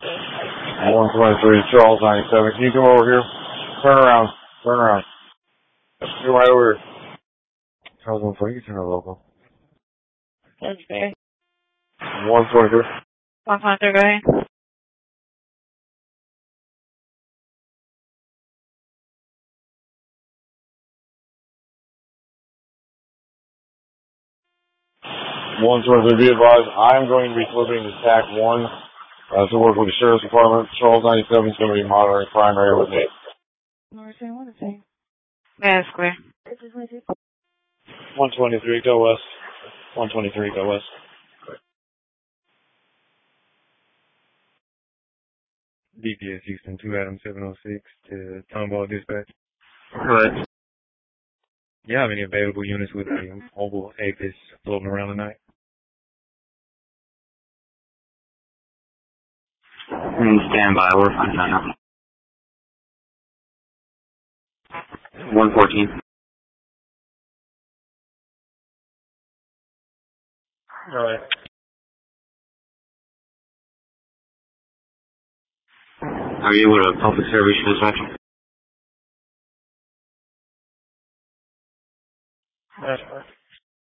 123 Charles 97. Can you come over here? Turn around. Turn around. Come right over here. Charles 123, you turn a local. That's fair. 123. 123, go ahead. Be advised, I'm going to be flipping to TAC 1 to work with the Sheriff's Department. Charles 97 is going to be monitoring crime area with me. That's clear. 123, go west. 123, go west. DPS Houston 2 Adam 706 to Tomball Dispatch. Correct. You have any available units with a mobile APIS floating around tonight? Stand by, we're finding that now. 114. Alright. Are you with a public service dispatch? That's right.